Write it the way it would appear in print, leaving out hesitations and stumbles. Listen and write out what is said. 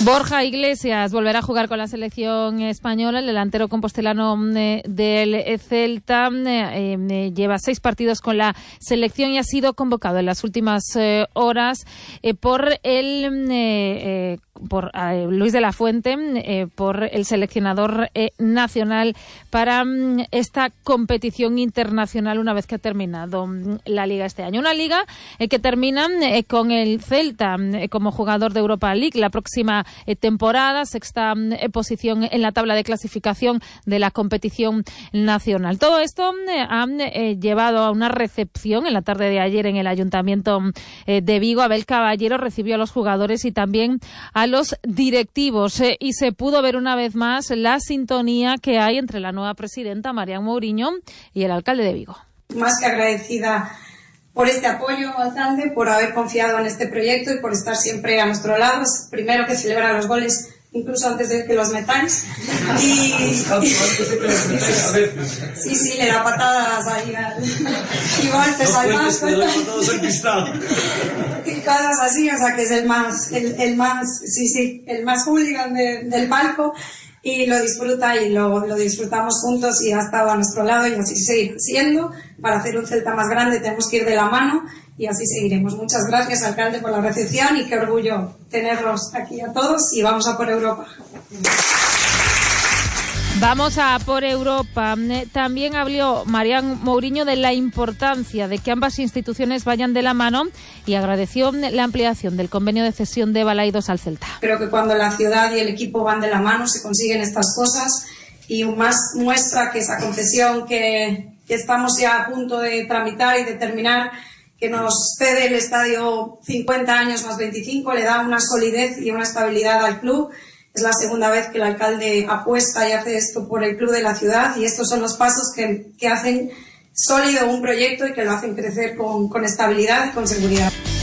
Borja Iglesias volverá a jugar con la selección española. El delantero compostelano del Celta lleva 6 partidos con la selección y ha sido convocado en las últimas horas por Luis de la Fuente, por el seleccionador nacional para esta competición internacional una vez que ha terminado la Liga este año. Una Liga que termina con el Celta como jugador de Europa League la próxima temporada, 6ª posición en la tabla de clasificación de la competición nacional. Todo esto ha llevado a una recepción en la tarde de ayer en el Ayuntamiento de Vigo. Abel Caballero recibió a los jugadores y también a los directivos y se pudo ver una vez más la sintonía que hay entre la nueva presidenta Marian Mouriño y el alcalde de Vigo. Más que agradecida por este apoyo, alcalde, por haber confiado en este proyecto y por estar siempre a nuestro lado. Primero que celebra los goles incluso antes de que los metáis. Sí, le da patadas ahí y golpes al más. Y cosas así, o sea que es el más hooligan del palco. Y lo disfruta y lo disfrutamos juntos y ha estado a nuestro lado y así seguirá siendo. Para hacer un Celta más grande tenemos que ir de la mano y así seguiremos. Muchas gracias, alcalde, por la recepción y qué orgullo tenerlos aquí a todos y vamos a por Europa. Vamos a por Europa. También habló Marian Mouriño de la importancia de que ambas instituciones vayan de la mano y agradeció la ampliación del convenio de cesión de Balaidos al Celta. Creo que cuando la ciudad y el equipo van de la mano se consiguen estas cosas y más muestra que esa concesión que estamos ya a punto de tramitar y de terminar, que nos cede el estadio 50 años más 25, le da una solidez y una estabilidad al club. Es la segunda vez que el alcalde apuesta y hace esto por el club de la ciudad y estos son los pasos que hacen sólido un proyecto y que lo hacen crecer con estabilidad y con seguridad.